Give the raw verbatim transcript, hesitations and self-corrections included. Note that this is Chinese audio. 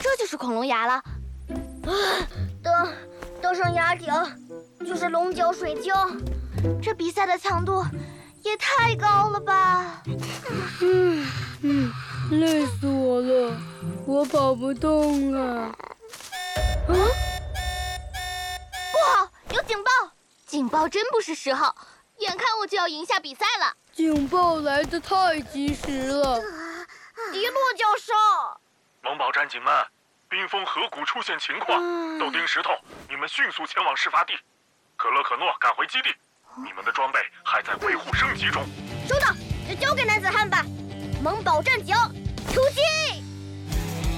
这就是恐龙牙了。 啊，登登上崖顶就是龙角水晶， 这比赛的强度也太高了吧！ 嗯嗯，累死我了，我跑不动了。 嗯，不好，有警报！警报真不是时候，眼看我就要赢下比赛了。 警报来得太及时了。 迪洛教授， 萌宝战警们，冰封河谷出现情况，豆丁石头，你们迅速前往事发地。可乐可诺赶回基地，你们的装备还在维护升级中。 收到，就交给男子汉吧。萌宝战警，出击！